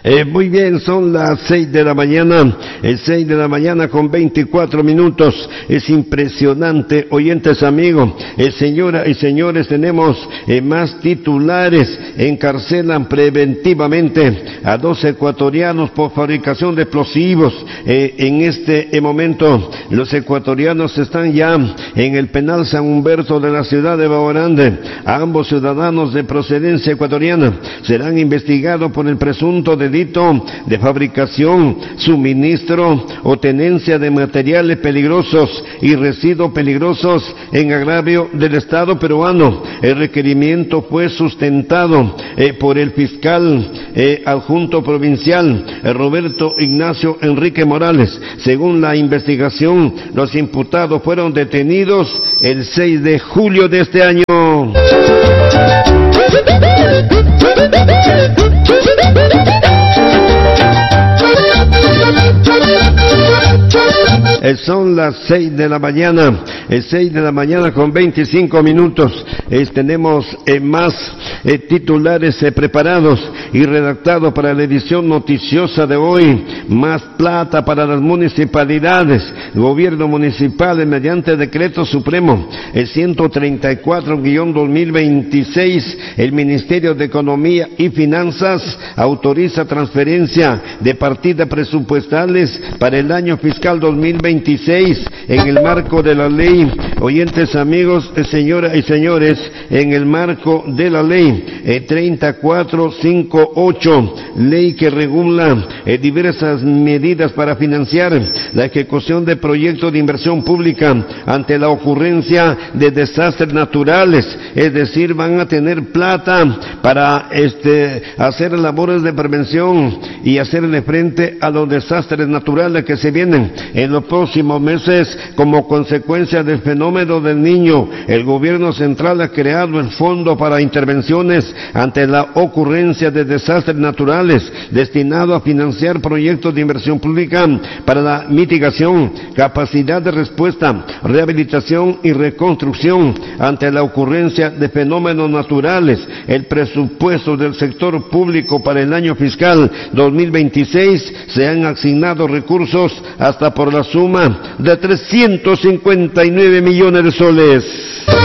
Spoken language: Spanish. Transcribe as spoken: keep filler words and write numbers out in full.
Eh, muy bien, son las seis de la mañana, el seis de la mañana con veinticuatro minutos. Es impresionante, oyentes amigos, eh, señoras y señores, tenemos eh, más titulares. Encarcelan preventivamente a dos ecuatorianos por fabricación de explosivos. Eh, en este eh, momento, los ecuatorianos están ya en el penal San Humberto de la ciudad de Baorande. A ambos ciudadanos de procedencia ecuatoriana serán investigados por el presunto delito de fabricación, suministro o tenencia de materiales peligrosos y residuos peligrosos en agravio del Estado peruano. El requerimiento fue sustentado eh, por el fiscal eh, adjunto provincial eh, Roberto Ignacio Enrique Morales. Según la investigación, los imputados fueron detenidos el seis de julio de este año. Son las seis de la mañana, es seis de la mañana con veinticinco minutos. Eh, tenemos eh, más eh, titulares eh, preparados y redactados para la edición noticiosa de hoy. Más plata para las municipalidades. El gobierno municipal, eh, mediante decreto supremo el ciento treinta y cuatro guión dos mil veintiséis, el Ministerio de Economía y Finanzas autoriza transferencia de partidas presupuestales para el año fiscal dos mil veintiséis en el marco de la ley, oyentes amigos, señoras y señores, en el marco de la ley eh, treinta y cuatro cincuenta y ocho, ley que regula eh, diversas medidas para financiar la ejecución de proyectos de inversión pública ante la ocurrencia de desastres naturales. Es decir, van a tener plata para este hacer labores de prevención y hacerle frente a los desastres naturales que se vienen en los próximos meses como consecuencia del fenómeno del Niño. El gobierno central ha creado el Fondo para Intervenciones ante la ocurrencia de desastres naturales, destinado a financiar proyectos de inversión pública para la mitigación, capacidad de respuesta, rehabilitación y reconstrucción ante la ocurrencia de fenómenos naturales. El presupuesto del sector público para el año fiscal dos mil veintiséis se han asignado recursos hasta por la suma de trescientos cincuenta y nueve millones de soles.